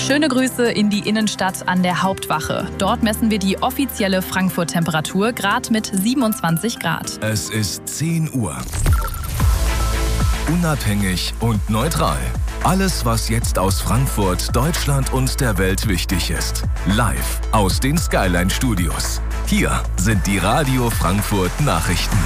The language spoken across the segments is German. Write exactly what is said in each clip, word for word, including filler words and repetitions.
Schöne Grüße in die Innenstadt an der Hauptwache. Dort messen wir die offizielle Frankfurt-Temperatur, gerade mit siebenundzwanzig Grad. Es ist zehn Uhr. Unabhängig und neutral. Alles, was jetzt aus Frankfurt, Deutschland und der Welt wichtig ist. Live aus den Skyline-Studios. Hier sind die Radio Frankfurt Nachrichten.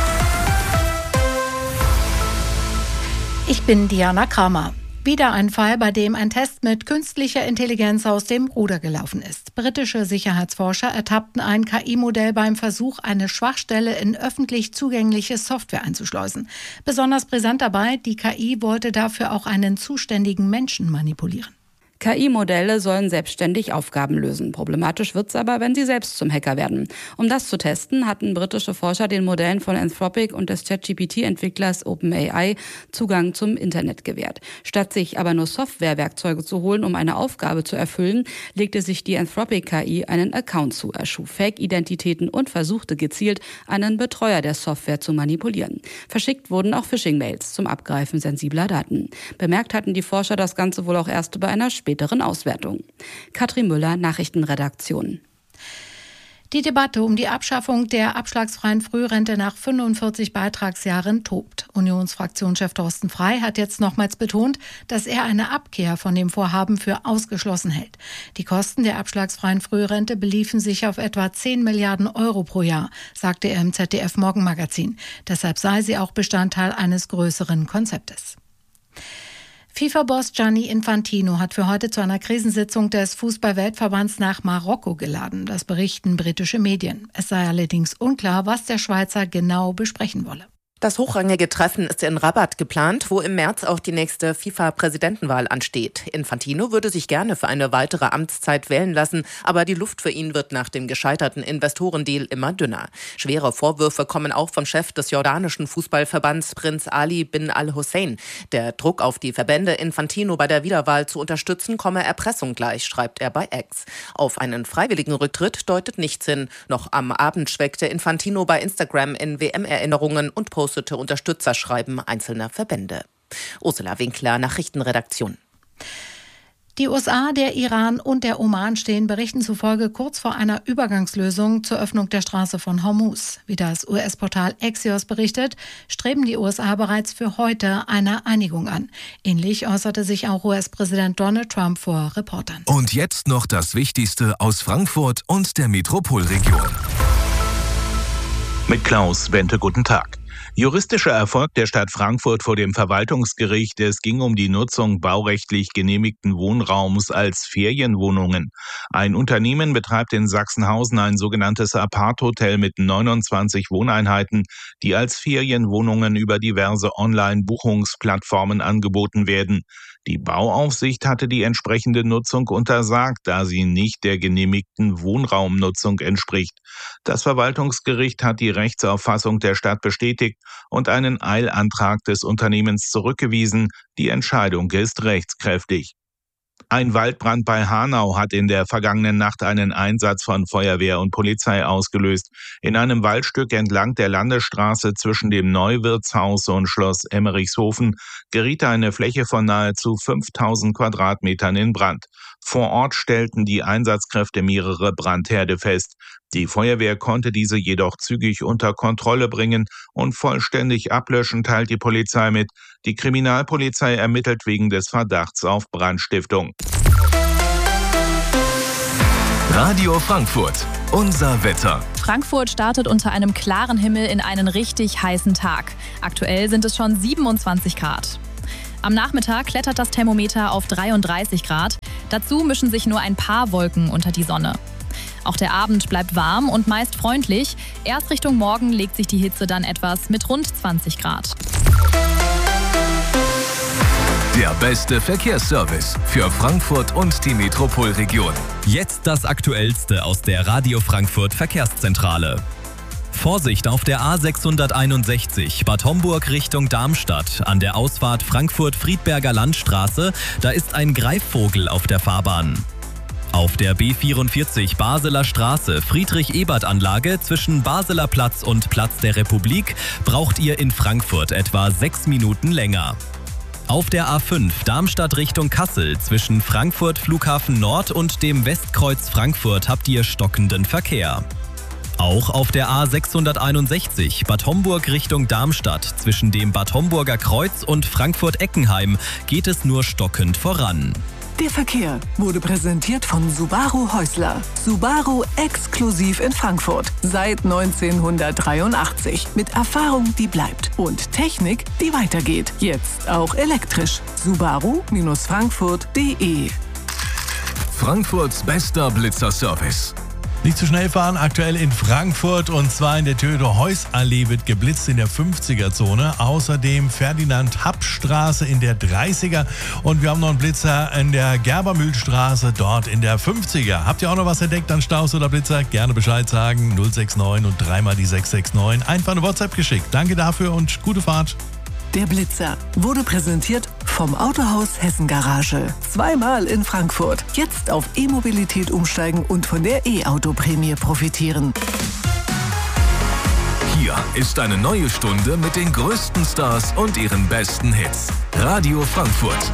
Ich bin Diana Kramer. Wieder ein Fall, bei dem ein Test mit künstlicher Intelligenz aus dem Ruder gelaufen ist. Britische Sicherheitsforscher ertappten ein K I-Modell beim Versuch, eine Schwachstelle in öffentlich zugängliche Software einzuschleusen. Besonders brisant dabei, die K I wollte dafür auch einen zuständigen Menschen manipulieren. K I-Modelle sollen selbstständig Aufgaben lösen. Problematisch wird's aber, wenn sie selbst zum Hacker werden. Um das zu testen, hatten britische Forscher den Modellen von Anthropic und des ChatGPT Entwicklers OpenAI Zugang zum Internet gewährt. Statt sich aber nur Softwarewerkzeuge zu holen, um eine Aufgabe zu erfüllen, legte sich die Anthropic K I einen Account zu, erschuf Fake-Identitäten und versuchte gezielt, einen Betreuer der Software zu manipulieren. Verschickt wurden auch Phishing-Mails zum Abgreifen sensibler Daten. Bemerkt hatten die Forscher das Ganze wohl auch erst bei einer späteren Auswertung. Katrin Müller, Nachrichtenredaktion. Die Debatte um die Abschaffung der abschlagsfreien Frührente nach fünfundvierzig Beitragsjahren tobt. Unionsfraktionschef Thorsten Frey hat jetzt nochmals betont, dass er eine Abkehr von dem Vorhaben für ausgeschlossen hält. Die Kosten der abschlagsfreien Frührente beliefen sich auf etwa zehn Milliarden Euro pro Jahr, sagte er im Z D F Morgenmagazin. Deshalb sei sie auch Bestandteil eines größeren Konzeptes. FIFA-Boss Gianni Infantino hat für heute zu einer Krisensitzung des Fußball-Weltverbands nach Marokko geladen. Das berichten britische Medien. Es sei allerdings unklar, was der Schweizer genau besprechen wolle. Das hochrangige Treffen ist in Rabat geplant, wo im März auch die nächste FIFA-Präsidentenwahl ansteht. Infantino würde sich gerne für eine weitere Amtszeit wählen lassen, aber die Luft für ihn wird nach dem gescheiterten Investorendeal immer dünner. Schwere Vorwürfe kommen auch vom Chef des jordanischen Fußballverbands Prinz Ali bin al-Hussein. Der Druck auf die Verbände, Infantino bei der Wiederwahl zu unterstützen, komme Erpressung gleich, schreibt er bei X. Auf einen freiwilligen Rücktritt deutet nichts hin. Noch am Abend schwelgte Infantino bei Instagram in W M-Erinnerungen und postete Unterstützerschreiben einzelner Verbände. Ursula Winkler, Nachrichtenredaktion. Die U S A, der Iran und der Oman stehen Berichten zufolge kurz vor einer Übergangslösung zur Öffnung der Straße von Hormuz. Wie das U S-Portal Axios berichtet, streben die U S A bereits für heute eine Einigung an. Ähnlich äußerte sich auch U S-Präsident Donald Trump vor Reportern. Und jetzt noch das Wichtigste aus Frankfurt und der Metropolregion. Mit Klaus Bente, guten Tag. Juristischer Erfolg der Stadt Frankfurt vor dem Verwaltungsgericht. Es ging um die Nutzung baurechtlich genehmigten Wohnraums als Ferienwohnungen. Ein Unternehmen betreibt in Sachsenhausen ein sogenanntes Apart-Hotel mit neunundzwanzig Wohneinheiten, die als Ferienwohnungen über diverse Online-Buchungsplattformen angeboten werden. Die Bauaufsicht hatte die entsprechende Nutzung untersagt, da sie nicht der genehmigten Wohnraumnutzung entspricht. Das Verwaltungsgericht hat die Rechtsauffassung der Stadt bestätigt und einen Eilantrag des Unternehmens zurückgewiesen. Die Entscheidung ist rechtskräftig. Ein Waldbrand bei Hanau hat in der vergangenen Nacht einen Einsatz von Feuerwehr und Polizei ausgelöst. In einem Waldstück entlang der Landesstraße zwischen dem Neuwirtshaus und Schloss Emmerichshofen geriet eine Fläche von nahezu fünftausend Quadratmetern in Brand. Vor Ort stellten die Einsatzkräfte mehrere Brandherde fest. Die Feuerwehr konnte diese jedoch zügig unter Kontrolle bringen und vollständig ablöschen, teilt die Polizei mit. Die Kriminalpolizei ermittelt wegen des Verdachts auf Brandstiftung. Radio Frankfurt, unser Wetter. Frankfurt startet unter einem klaren Himmel in einen richtig heißen Tag. Aktuell sind es schon siebenundzwanzig Grad. Am Nachmittag klettert das Thermometer auf dreiunddreißig Grad. Dazu mischen sich nur ein paar Wolken unter die Sonne. Auch der Abend bleibt warm und meist freundlich. Erst Richtung Morgen legt sich die Hitze dann etwas mit rund zwanzig Grad. Der beste Verkehrsservice für Frankfurt und die Metropolregion. Jetzt das Aktuellste aus der Radio Frankfurt Verkehrszentrale. Vorsicht auf der A sechshunderteinundsechzig Bad Homburg Richtung Darmstadt. An der Ausfahrt Frankfurt-Friedberger Landstraße, da ist ein Greifvogel auf der Fahrbahn. Auf der B vierundvierzig Basler Straße Friedrich-Ebert-Anlage zwischen Basler Platz und Platz der Republik braucht ihr in Frankfurt etwa sechs Minuten länger. Auf der A fünf Darmstadt Richtung Kassel zwischen Frankfurt Flughafen Nord und dem Westkreuz Frankfurt habt ihr stockenden Verkehr. Auch auf der A sechshunderteinundsechzig Bad Homburg Richtung Darmstadt zwischen dem Bad Homburger Kreuz und Frankfurt-Eckenheim geht es nur stockend voran. Der Verkehr wurde präsentiert von Subaru Häusler. Subaru exklusiv in Frankfurt. Seit neunzehnhundertdreiundachtzig. Mit Erfahrung, die bleibt. Und Technik, die weitergeht. Jetzt auch elektrisch. Subaru Frankfurt punkt de. Frankfurts bester Blitzerservice. Nicht zu schnell fahren, aktuell in Frankfurt und zwar in der Theodor-Heuss-Allee wird geblitzt in der fünfziger-Zone. Außerdem Ferdinand-Happ-Straße in der dreißiger und wir haben noch einen Blitzer in der Gerbermühlstraße, dort in der fünfziger. Habt ihr auch noch was entdeckt an Staus oder Blitzer? Gerne Bescheid sagen, null sechs neun und dreimal die sechs sechs neun. Einfach eine WhatsApp geschickt. Danke dafür und gute Fahrt. Der Blitzer wurde präsentiert vom Autohaus Hessen Garage. Zweimal in Frankfurt. Jetzt auf E-Mobilität umsteigen und von der E-Auto-Prämie profitieren. Hier ist eine neue Stunde mit den größten Stars und ihren besten Hits. Radio Frankfurt.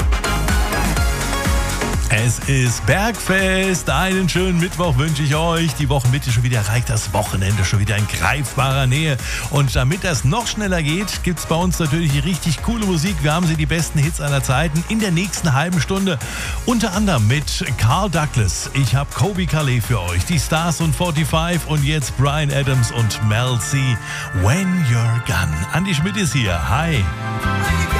Es ist Bergfest. Einen schönen Mittwoch wünsche ich euch. Die Wochenmitte schon wieder erreicht, das Wochenende schon wieder in greifbarer Nähe. Und damit das noch schneller geht, gibt es bei uns natürlich richtig coole Musik. Wir haben sie die besten Hits aller Zeiten in der nächsten halben Stunde. Unter anderem mit Carl Douglas. Ich habe Kobe Calais für euch. Die Stars und fünfundvierzig und jetzt Bryan Adams und Mel C. When You're Gone. Andi Schmidt ist hier. Hi.